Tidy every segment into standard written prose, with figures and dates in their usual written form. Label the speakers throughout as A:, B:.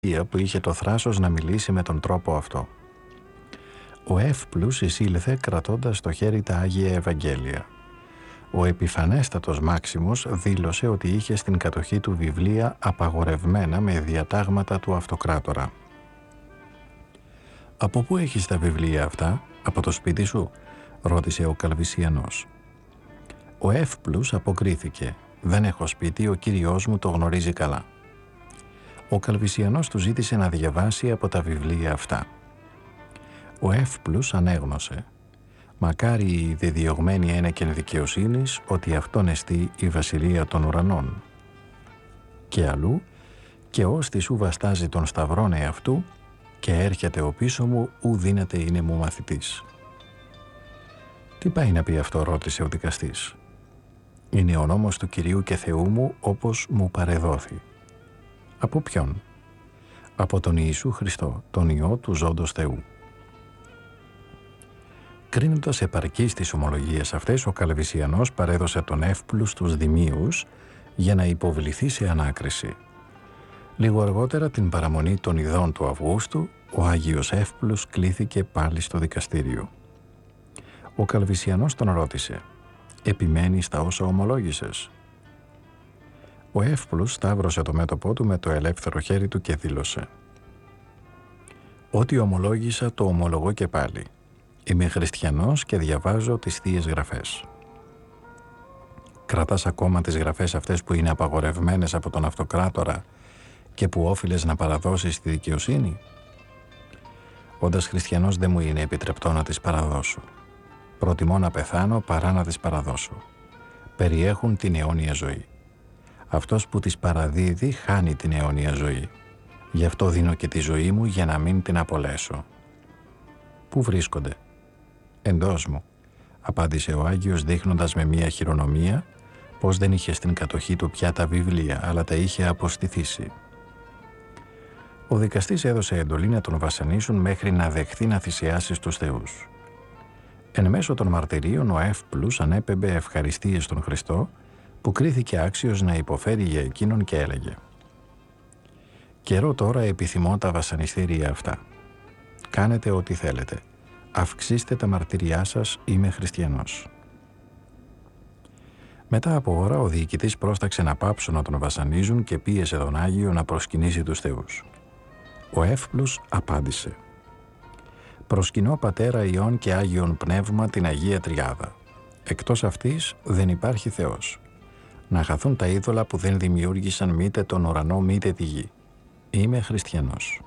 A: που είχε το θράσος να μιλήσει με τον τρόπο αυτό. Ο Εύπλους εισήλθε κρατώντας στο χέρι τα Άγια Ευαγγέλια. Ο επιφανέστατος Μάξιμος δήλωσε ότι είχε στην κατοχή του βιβλία απαγορευμένα με διατάγματα του αυτοκράτορα. «Από πού έχεις τα βιβλία αυτά, από το σπίτι σου?» ρώτησε ο Καλβισιανός. Ο Εύπλους αποκρίθηκε: «Δεν έχω σπίτι, ο κύριός μου το γνωρίζει καλά». Ο Καλβισιανός του ζήτησε να διαβάσει από τα βιβλία αυτά. Ο Εύπλους ανέγνωσε: «Μακάρι η διδιωγμένη ένεκεν δικαιοσύνης, ότι αυτόν εστί η βασιλεία των ουρανών». Και αλλού: «Και ώστι σου βαστάζει τον σταυρόν εαυτού, και έρχεται ο πίσω μου, ου δύναται είναι μου μαθητής». «Τι πάει να πει αυτό?» ρώτησε ο δικαστής. «Είναι ο νόμος του Κυρίου και Θεού μου, όπως μου παρεδόθη». «Από ποιον?» «Από τον Ιησού Χριστό, τον Υιό του ζώντος Θεού». Κρίνοντας επαρκείς τις ομολογίες αυτές, ο Καλβισιανός παρέδωσε τον Εύπλου στους δημίους για να υποβληθεί σε ανάκριση. Λίγο αργότερα, την παραμονή των ειδών του Αυγούστου, ο Άγιος Εύπλους κλήθηκε πάλι στο δικαστήριο. Ο Καλβισιανός τον ρώτησε: «Επιμένεις στα όσα ομολόγησες?» Ο Εύπλους σταύρωσε το μέτωπό του με το ελεύθερο χέρι του και δήλωσε: «Ό,τι ομολόγησα το ομολογώ και πάλι. Είμαι χριστιανός και διαβάζω τις Θείες Γραφές». «Κρατάς ακόμα τις γραφές αυτές που είναι απαγορευμένες από τον αυτοκράτορα και που όφιλες να παραδώσεις τη δικαιοσύνη?» «Όντας χριστιανός δεν μου είναι επιτρεπτό να τις παραδώσω. Προτιμώ να πεθάνω παρά να τις παραδώσω. Περιέχουν την αιώνια ζωή. Αυτός που τις παραδίδει χάνει την αιώνια ζωή. Γι' αυτό δίνω και τη ζωή μου για να μην την απολέσω». «Πού βρίσκονται?» «Εντός μου», απάντησε ο Άγιος, δείχνοντας με μία χειρονομία πως δεν είχε στην κατοχή του πια τα βιβλία, αλλά τα είχε αποστηθήσει. Ο δικαστής έδωσε εντολή να τον βασανίσουν μέχρι να δεχθεί να θυσιάσει στους θεούς. Εν μέσω των μαρτυρίων, ο Εύπλους ανέπεμπε ευχαριστίες στον Χριστό, που κρίθηκε άξιος να υποφέρει για εκείνον, και έλεγε: «Καιρό τώρα επιθυμώ τα βασανιστήρια αυτά. Κάνετε ό,τι θέλετε. Αυξήστε τα μαρτυριά σας, είμαι χριστιανός». Μετά από ώρα, ο διοικητής πρόσταξε να πάψουν να τον βασανίζουν και πίεσε τον Άγιο να προσκυνήσει τους θεούς. Ο Εύπλους απάντησε: «Προσκυνώ Πατέρα, Υιόν και Άγιον Πνεύμα, την Αγία Τριάδα. Εκτός αυτής δεν υπάρχει Θεός. Να χαθούν τα είδωλα που δεν δημιούργησαν μήτε τον ουρανό μήτε τη γη. Είμαι χριστιανός».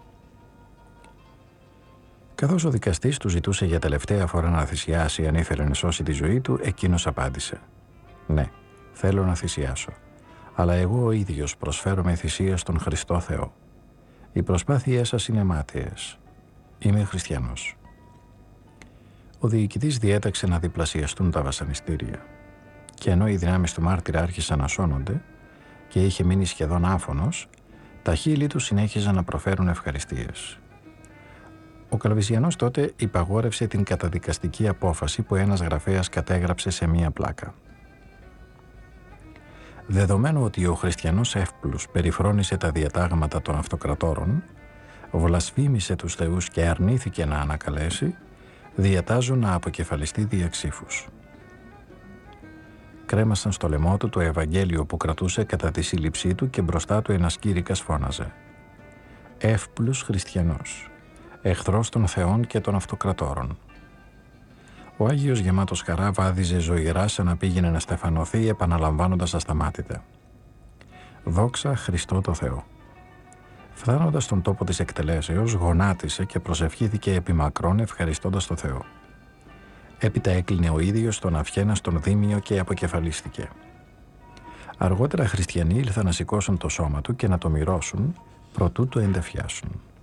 A: Καθώς ο δικαστής του ζητούσε για τελευταία φορά να θυσιάσει αν ήθελε να σώσει τη ζωή του, εκείνος απάντησε: «Ναι, θέλω να θυσιάσω, αλλά εγώ ο ίδιος προσφέρομαι θυσία στον Χριστό Θεό. Οι προσπάθειές σας είναι μάταιες. Είμαι χριστιανός». Ο διοικητής διέταξε να διπλασιαστούν τα βασανιστήρια. Και ενώ οι δυνάμεις του μάρτυρα άρχισαν να σώνονται και είχε μείνει σχεδόν άφωνος, τα χείλη του συνέχιζαν να προφέρουν ευχαριστίες. Ο Καλβισιανός τότε υπαγόρευσε την καταδικαστική απόφαση που ένας γραφέας κατέγραψε σε μία πλάκα. Δεδομένου ότι ο χριστιανός Εύπλους περιφρόνησε τα διατάγματα των αυτοκρατόρων, βλασφήμισε τους θεούς και αρνήθηκε να ανακαλέσει, διατάζουν να αποκεφαλιστεί δια ξύφους. Κρέμασαν στο λαιμό του το Ευαγγέλιο που κρατούσε κατά τη σύλληψή του και μπροστά του ένας κήρυκας φώναζε: «Εύπλους χριστιανός, εχθρός των θεών και των αυτοκρατόρων». Ο Άγιος, γεμάτος χαρά, βάδιζε ζωηρά σαν να πήγαινε να στεφανωθεί, επαναλαμβάνοντας ασταμάτητα: «Δόξα Χριστό το Θεό». Φτάνοντας στον τόπο της εκτελέσεως, γονάτισε και προσευχήθηκε επί μακρόν, ευχαριστώντας το Θεό. Έπειτα έκλεινε ο ίδιος τον αυχένα στον δίμιο και αποκεφαλίστηκε. Αργότερα χριστιανοί ήλθαν να σηκώσουν το σώμα του και να το μυρώσουν, προτού το εντεφιάσουν.